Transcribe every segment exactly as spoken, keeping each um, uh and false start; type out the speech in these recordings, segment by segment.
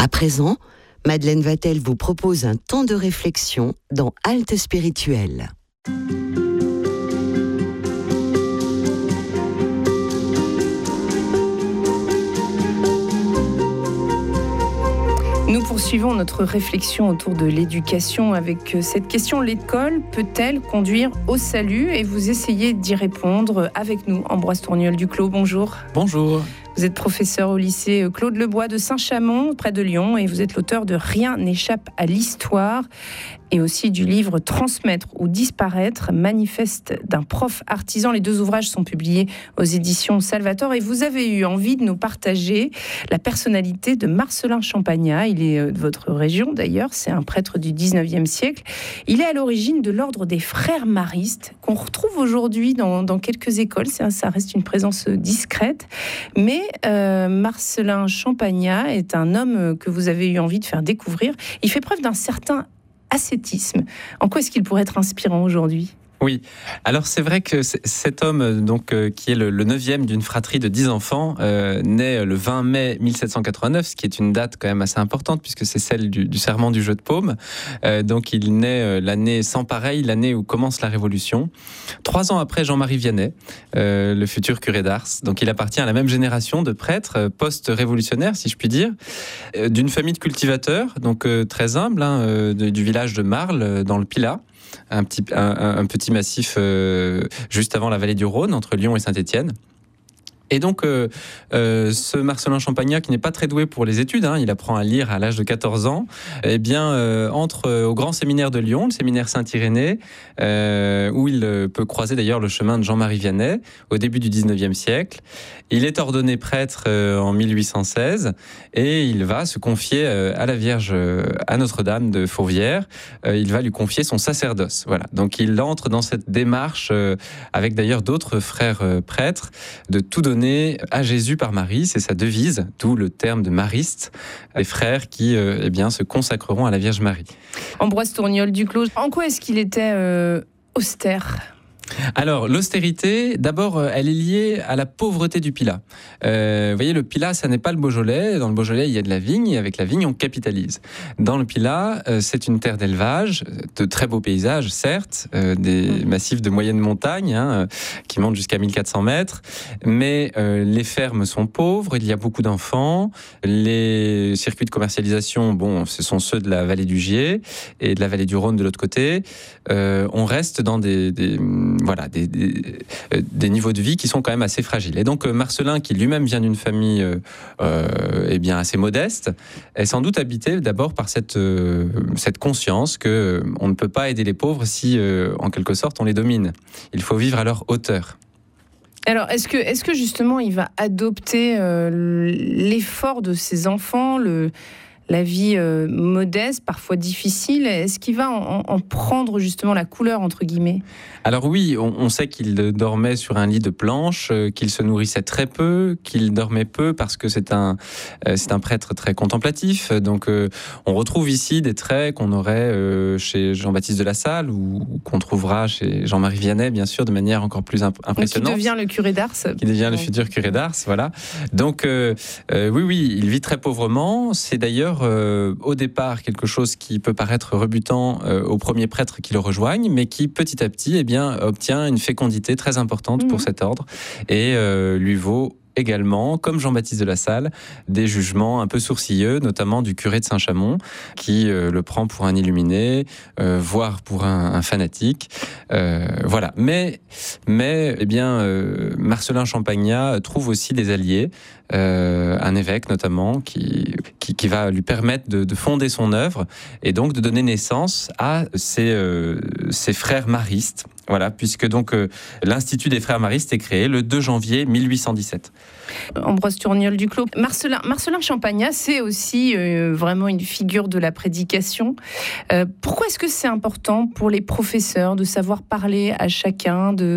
À présent, Madeleine Vatel vous propose un temps de réflexion dans Halte spirituelle. Nous poursuivons notre réflexion autour de l'éducation avec cette question: l'école peut-elle conduire au salut? Et vous essayez d'y répondre avec nous. Ambroise Tourniol Duclos, bonjour. Bonjour. Vous êtes professeur au lycée Claude Lebois de Saint-Chamond, près de Lyon, et vous êtes l'auteur de Rien n'échappe à l'histoire, et aussi du livre Transmettre ou disparaître, manifeste d'un prof artisan. Les deux ouvrages sont publiés aux éditions Salvator, et vous avez eu envie de nous partager la personnalité de Marcellin Champagnat. Il est de votre région d'ailleurs, c'est un prêtre du dix-neuvième siècle. Il est à l'origine de l'ordre des frères maristes, qu'on retrouve aujourd'hui dans, dans quelques écoles. Ça, ça reste une présence discrète, mais Euh, Marcellin Champagnat est un homme que vous avez eu envie de faire découvrir. Il fait preuve d'un certain ascétisme. En quoi est-ce qu'il pourrait être inspirant aujourd'hui ? Oui, alors c'est vrai que cet homme, donc, euh, qui est le, le neuvième d'une fratrie de dix enfants, euh, naît le vingt mai mille sept cent quatre-vingt-neuf, ce qui est une date quand même assez importante puisque c'est celle du, du serment du jeu de paume. Euh, donc il naît euh, l'année sans pareil, l'année où commence la Révolution. Trois ans après Jean-Marie Vianney, euh, le futur curé d'Ars. Donc il appartient à la même génération de prêtres euh, post-révolutionnaires, si je puis dire, euh, d'une famille de cultivateurs, donc euh, très humble, hein, euh, de, du village de Marles, euh, dans le Pilat. Un petit, un, un petit massif euh, juste avant la vallée du Rhône, entre Lyon et Saint-Étienne. Et donc, euh, euh, ce Marcellin Champagnat, qui n'est pas très doué pour les études, hein, il apprend à lire à l'âge de quatorze ans, eh bien, euh, entre au grand séminaire de Lyon, le séminaire Saint-Irénée, euh, où il peut croiser d'ailleurs le chemin de Jean-Marie Vianney, au début du dix-neuvième siècle. Il est ordonné prêtre euh, en mille huit cent seize, et il va se confier euh, à la Vierge, euh, à Notre-Dame de Fourvière. Euh, il va lui confier son sacerdoce. Voilà. Donc, il entre dans cette démarche, euh, avec d'ailleurs d'autres frères euh, prêtres, de tout donner à Jésus par Marie, c'est sa devise, d'où le terme de mariste, les frères qui euh, eh bien, se consacreront à la Vierge Marie. Ambroise Tourniol Duclos, en quoi est-ce qu'il était euh, austère ? Alors, l'austérité, d'abord, elle est liée à la pauvreté du Pilat. Euh, vous voyez, le Pilat, ça n'est pas le Beaujolais. Dans le Beaujolais, il y a de la vigne, et avec la vigne, on capitalise. Dans le Pilat, euh, c'est une terre d'élevage, de très beaux paysages, certes, euh, des massifs de moyenne montagne, hein, qui montent jusqu'à mille quatre cents mètres, mais euh, les fermes sont pauvres, il y a beaucoup d'enfants, les circuits de commercialisation, bon, ce sont ceux de la vallée du Gier et de la vallée du Rhône de l'autre côté. Euh, on reste dans des... des Voilà, des, des, des niveaux de vie qui sont quand même assez fragiles. Et donc Marcellin, qui lui-même vient d'une famille euh, euh, eh bien assez modeste, est sans doute habité d'abord par cette, euh, cette conscience qu'on euh, ne peut pas aider les pauvres si, euh, en quelque sorte, on les domine. Il faut vivre à leur hauteur. Alors, est-ce que, est-ce que justement, il va adopter euh, l'effort de ses enfants, le... la vie euh, modeste, parfois difficile, est-ce qu'il va en, en prendre justement la couleur, entre guillemets ? Alors oui, on, on sait qu'il dormait sur un lit de planches, euh, qu'il se nourrissait très peu, qu'il dormait peu parce que c'est un, euh, c'est un prêtre très contemplatif. Donc euh, on retrouve ici des traits qu'on aurait euh, chez Jean-Baptiste de La Salle ou, ou qu'on trouvera chez Jean-Marie Vianney, bien sûr, de manière encore plus imp- impressionnante. Donc, qui devient le curé d'Ars. Qui devient le futur curé d'Ars, voilà. Donc euh, euh, oui, oui, il vit très pauvrement. C'est d'ailleurs Euh, au départ quelque chose qui peut paraître rebutant euh, aux premiers prêtres qui le rejoignent, mais qui petit à petit eh bien, obtient une fécondité très importante mmh. pour cet ordre et euh, lui vaut également, comme Jean-Baptiste de La Salle, des jugements un peu sourcilleux, notamment du curé de Saint-Chamond, qui euh, le prend pour un illuminé, euh, voire pour un, un fanatique. Euh, voilà. Mais, mais eh bien, euh, Marcellin Champagnat trouve aussi des alliés, euh, un évêque notamment, qui, qui, qui va lui permettre de, de fonder son œuvre et donc de donner naissance à ses, euh, ses frères maristes. Voilà, puisque donc euh, l'Institut des Frères Maristes est créé le deux janvier mille huit cent dix-sept. Ambroise Tourniol Duclos. Marcellin, Marcellin Champagnat, c'est aussi euh, vraiment une figure de la prédication. Euh, pourquoi est-ce que c'est important pour les professeurs de savoir parler à chacun, de,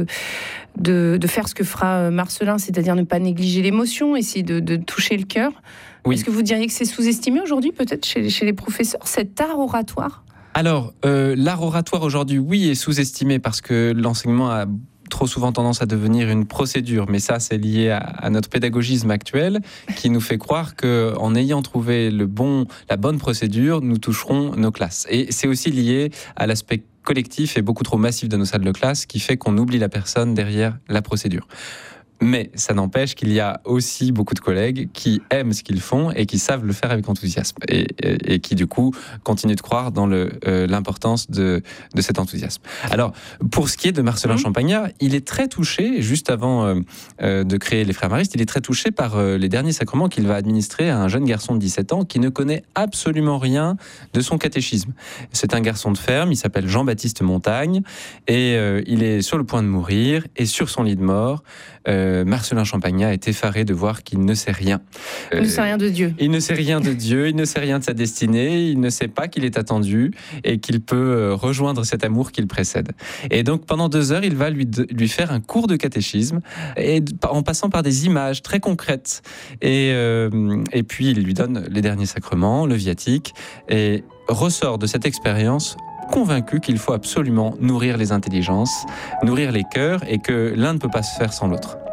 de, de faire ce que fera Marcellin, c'est-à-dire ne pas négliger l'émotion, essayer de, de toucher le cœur ? Oui. Est-ce que vous diriez que c'est sous-estimé aujourd'hui, peut-être, chez, chez les professeurs, cet art oratoire ? Alors, euh, l'art oratoire aujourd'hui, oui, est sous-estimé parce que l'enseignement a trop souvent tendance à devenir une procédure, mais ça c'est lié à, à notre pédagogisme actuel qui nous fait croire qu'en ayant trouvé le bon, la bonne procédure, nous toucherons nos classes. Et c'est aussi lié à l'aspect collectif et beaucoup trop massif de nos salles de classe qui fait qu'on oublie la personne derrière la procédure. Mais ça n'empêche qu'il y a aussi beaucoup de collègues qui aiment ce qu'ils font et qui savent le faire avec enthousiasme et, et, et qui du coup continuent de croire dans le, euh, l'importance de, de cet enthousiasme. Alors pour ce qui est de Marcelin mmh. Champagnat, il est très touché, juste avant euh, euh, de créer les Frères Maristes, il est très touché par euh, les derniers sacrements qu'il va administrer à un jeune garçon de dix-sept ans qui ne connaît absolument rien de son catéchisme. C'est un garçon de ferme, il s'appelle Jean-Baptiste Montagne et euh, il est sur le point de mourir et sur son lit de mort, Euh, Marcelin Champagnat est effaré de voir qu'il ne sait rien. Il euh, ne sait rien de Dieu. Il ne sait rien de Dieu, il ne sait rien de sa destinée, il ne sait pas qu'il est attendu et qu'il peut rejoindre cet amour qu'il précède. Et donc pendant deux heures, il va lui, de, lui faire un cours de catéchisme et, en passant par des images très concrètes. Et, euh, et puis il lui donne les derniers sacrements, le viatique, et ressort de cette expérience convaincu qu'il faut absolument nourrir les intelligences, nourrir les cœurs et que l'un ne peut pas se faire sans l'autre.